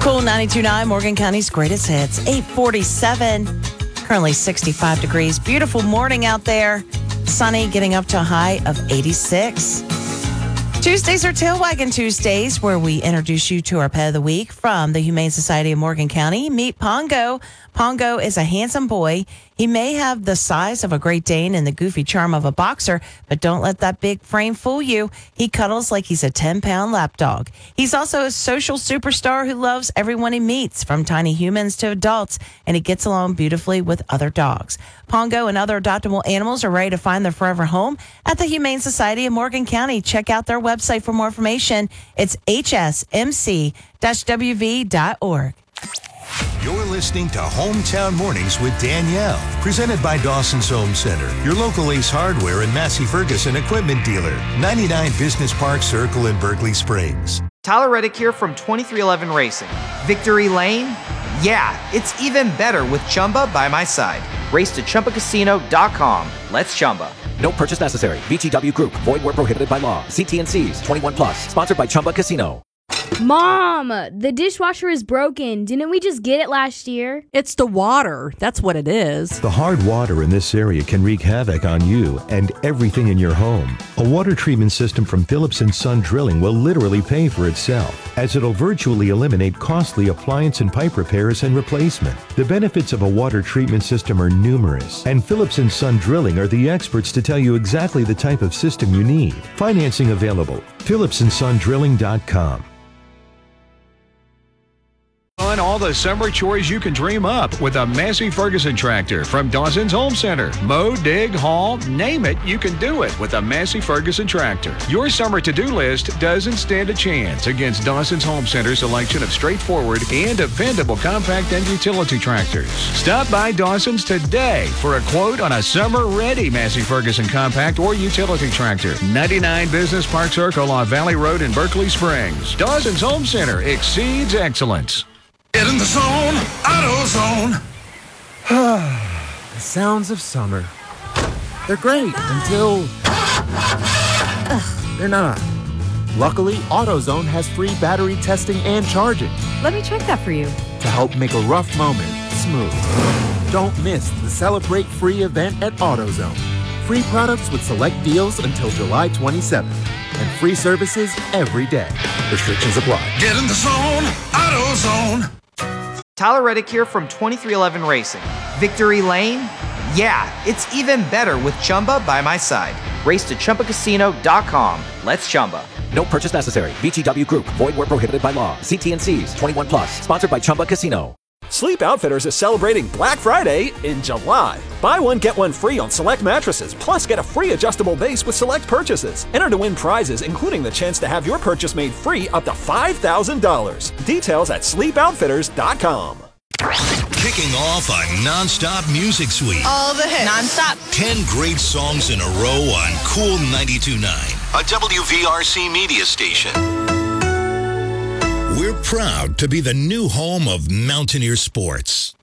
Cool 92.9, Morgan County's greatest hits, 847. Currently 65 degrees. Beautiful morning out there. Sunny, getting up to a high of 86. Tuesdays are Tail Wagging Tuesdays, where we introduce you to our pet of the week from the Humane Society of Morgan County. Meet Pongo. Pongo is a handsome boy. He may have the size of a Great Dane and the goofy charm of a boxer, but don't let that big frame fool you. He cuddles like he's a 10-pound lapdog. He's also a social superstar who loves everyone he meets, from tiny humans to adults, and he gets along beautifully with other dogs. Pongo and other adoptable animals are ready to find their forever home at the Humane Society of Morgan County. Check out their website for more information. It's hsmc-wv.org. You're listening to Hometown Mornings with Danielle, presented by Dawson's Home Center, your local Ace Hardware and Massey Ferguson equipment dealer, 99 Business Park Circle in Berkeley Springs. Tyler Reddick here from 2311 Racing. Victory Lane? Yeah, it's even better with Chumba by my side. Race to ChumbaCasino.com. Let's Chumba. No purchase necessary. VGW Group. Void where prohibited by law. See T&Cs. 21 plus. Sponsored by Chumba Casino. Mom, the dishwasher is broken. Didn't we just get it last year? It's the water. That's what it is. The hard water in this area can wreak havoc on you and everything in your home. A water treatment system from Phillips & Son Drilling will literally pay for itself, as it'll virtually eliminate costly appliance and pipe repairs and replacement. The benefits of a water treatment system are numerous, and Phillips & Son Drilling are the experts to tell you exactly the type of system you need. Financing available. PhillipsandSonDrilling.com. On all the summer chores you can dream up with a Massey Ferguson tractor from Dawson's Home Center. Mow, dig, haul, name it, you can do it with a Massey Ferguson tractor. Your summer to-do list doesn't stand a chance against Dawson's Home Center's selection of straightforward and dependable compact and utility tractors. Stop by Dawson's today for a quote on a summer-ready Massey Ferguson compact or utility tractor. 99 Business Park Circle on Valley Road in Berkeley Springs. Dawson's Home Center exceeds excellence. Get in the zone, AutoZone. The sounds of summer. They're great until they're not. Luckily, AutoZone has free battery testing and charging. Let me check that for you. To help make a rough moment smooth. Don't miss the Celebrate Free event at AutoZone. Free products with select deals until July 27th. And free services every day. Restrictions apply. Get in the zone, AutoZone. Tyler Reddick here from 2311 Racing. Victory Lane? Yeah, it's even better with Chumba by my side. Race to ChumbaCasino.com. Let's Chumba. No purchase necessary. VGW Group. Void where prohibited by law. See T&Cs. 21 plus. Sponsored by Chumba Casino. Sleep Outfitters is celebrating Black Friday in July. Buy one, get one free on select mattresses, plus get a free adjustable base with select purchases. Enter to win prizes, including the chance to have your purchase made free up to $5,000. Details at sleepoutfitters.com. Kicking off a non-stop music suite. All the hits. Non-stop. 10 great songs in a row on Cool 92.9, a WVRC media station. We're proud to be the new home of Mountaineer Sports.